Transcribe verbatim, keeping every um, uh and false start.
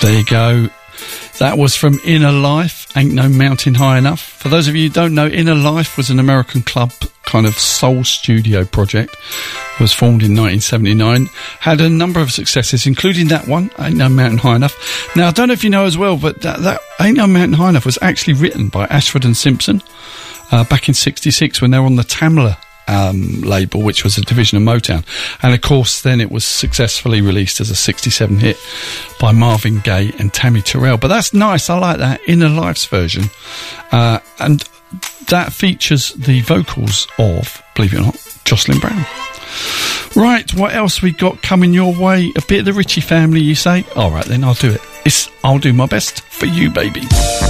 There you go. That was from Inner Life, Ain't No Mountain High Enough. For those of you who don't know, Inner Life was an American club kind of soul studio project. It was formed in nineteen seventy-nine. Had a number of successes, including that one, Ain't No Mountain High Enough. Now, I don't know if you know as well, but that, that Ain't No Mountain High Enough was actually written by Ashford and Simpson uh, back in sixty-six when they were on the Tamla Um, label, which was a division of Motown, and of course then it was successfully released as a sixty-seven hit by Marvin Gaye and Tammy Terrell. But that's nice, I like that Inner Life's version, uh, and that features the vocals of, believe it or not, Jocelyn Brown. Right, what else we got coming your way? A bit of the Ritchie Family, you say? Alright then, I'll do it. It's I'll do my best for you, baby.